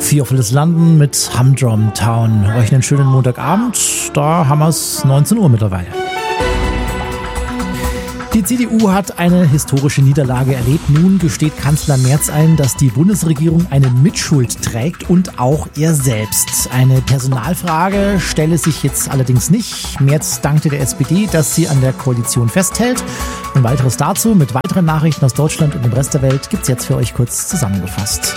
Theophilus London mit Humdrum Town. Euch einen schönen Montagabend. Da haben wir es 19 Uhr mittlerweile. Die CDU hat eine historische Niederlage erlebt. Nun gesteht Kanzler Merz ein, dass die Bundesregierung eine Mitschuld trägt und auch er selbst. Eine Personalfrage stelle sich jetzt allerdings nicht. Merz dankte der SPD, dass sie an der Koalition festhält. Und weiteres dazu mit weiteren Nachrichten aus Deutschland und dem Rest der Welt gibt's jetzt für euch kurz zusammengefasst.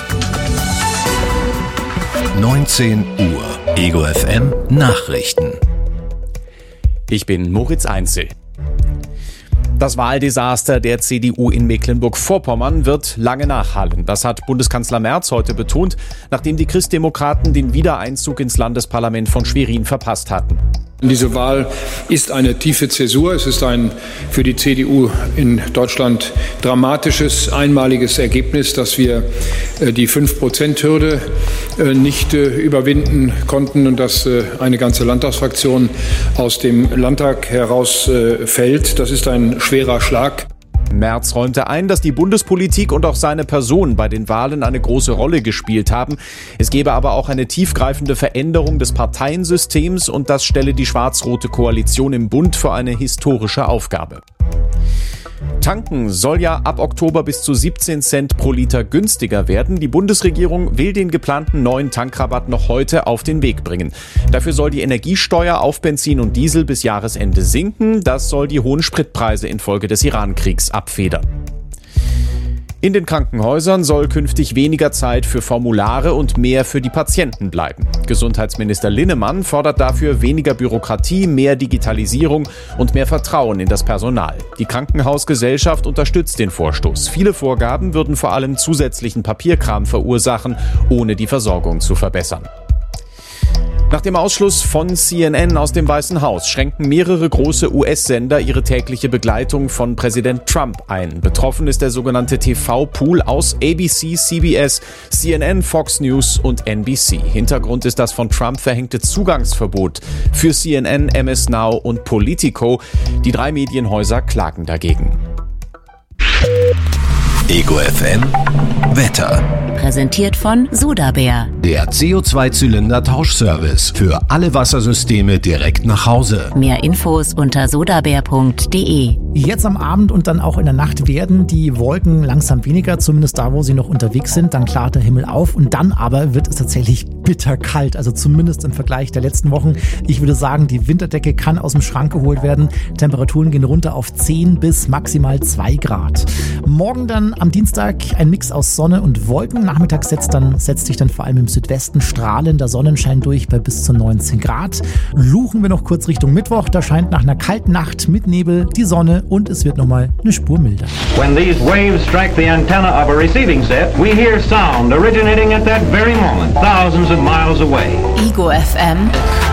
19 Uhr. Ego FM Nachrichten. Ich bin Moritz Einzel. Das Wahldesaster der CDU in Mecklenburg-Vorpommern wird lange nachhallen. Das hat Bundeskanzler Merz heute betont, nachdem die Christdemokraten den Wiedereinzug ins Landesparlament von Schwerin verpasst hatten. Diese Wahl ist eine tiefe Zäsur. Es ist ein für die CDU in Deutschland dramatisches, einmaliges Ergebnis, dass wir die 5%-Hürde nicht überwinden konnten und dass eine ganze Landtagsfraktion aus dem Landtag herausfällt. Das ist ein schwerer Schlag. Merz räumte ein, dass die Bundespolitik und auch seine Person bei den Wahlen eine große Rolle gespielt haben. Es gebe aber auch eine tiefgreifende Veränderung des Parteiensystems und das stelle die schwarz-rote Koalition im Bund vor eine historische Aufgabe. Tanken soll ja ab Oktober bis zu 17 Cent pro Liter günstiger werden. Die Bundesregierung will den geplanten neuen Tankrabatt noch heute auf den Weg bringen. Dafür soll die Energiesteuer auf Benzin und Diesel bis Jahresende sinken. Das soll die hohen Spritpreise infolge des Iran-Kriegs abfedern. In den Krankenhäusern soll künftig weniger Zeit für Formulare und mehr für die Patienten bleiben. Gesundheitsminister Linnemann fordert dafür weniger Bürokratie, mehr Digitalisierung und mehr Vertrauen in das Personal. Die Krankenhausgesellschaft unterstützt den Vorstoß. Viele Vorgaben würden vor allem zusätzlichen Papierkram verursachen, ohne die Versorgung zu verbessern. Nach dem Ausschluss von CNN aus dem Weißen Haus schränken mehrere große US-Sender ihre tägliche Begleitung von Präsident Trump ein. Betroffen ist der sogenannte TV-Pool aus ABC, CBS, CNN, Fox News und NBC. Hintergrund ist das von Trump verhängte Zugangsverbot für CNN, MS Now und Politico. Die 3 Medienhäuser klagen dagegen. Ego FM Wetter. Präsentiert von Sudabär. Der CO2-Zylinder-Tauschservice für alle Wassersysteme direkt nach Hause. Mehr Infos unter sudabär.de. Jetzt am Abend und dann auch in der Nacht werden die Wolken langsam weniger, zumindest da, wo sie noch unterwegs sind. Dann klart der Himmel auf und dann aber wird es tatsächlich bitterkalt, also zumindest im Vergleich der letzten Wochen. Ich würde sagen, die Winterdecke kann aus dem Schrank geholt werden. Temperaturen gehen runter auf 10 bis maximal 2 Grad. Morgen dann am Dienstag ein Mix aus Sonne und Wolken. Nachmittags setzt sich dann vor allem im Südwesten strahlender Sonnenschein durch bei bis zu 19 Grad. Luchen wir noch kurz Richtung Mittwoch. Da scheint nach einer kalten Nacht mit Nebel die Sonne und es wird nochmal eine Spur milder. When these waves strike the antenna of a receiving set, we hear sound originating at that very moment, thousands of miles away. Ego FM.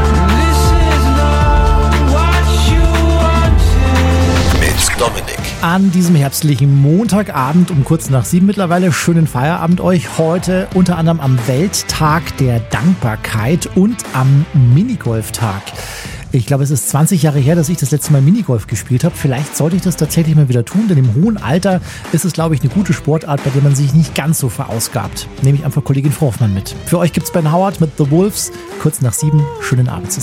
Mit Dominik. An diesem herbstlichen Montagabend um kurz nach 7 mittlerweile schönen Feierabend euch. Heute unter anderem am Welttag der Dankbarkeit und am Minigolftag. Ich glaube, es ist 20 Jahre her, dass ich das letzte Mal Minigolf gespielt habe. Vielleicht sollte ich das tatsächlich mal wieder tun, denn im hohen Alter ist es, glaube ich, eine gute Sportart, bei der man sich nicht ganz so verausgabt. Nehme ich einfach Kollegin Frau Hoffmann mit. Für euch gibt's Ben Howard mit The Wolves. Kurz nach 7. Schönen Abend zusammen.